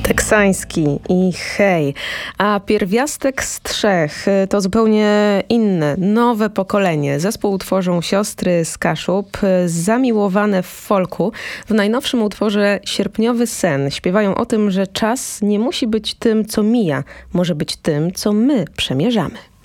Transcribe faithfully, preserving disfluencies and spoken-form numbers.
Teksański i Hej, a pierwiastek z trzech to zupełnie inne, nowe pokolenie. Zespół utworzą siostry z Kaszub, zamiłowane w folku. W najnowszym utworze Sierpniowy sen śpiewają o tym, że czas nie musi być tym, co mija, może być tym, co my przemierzamy.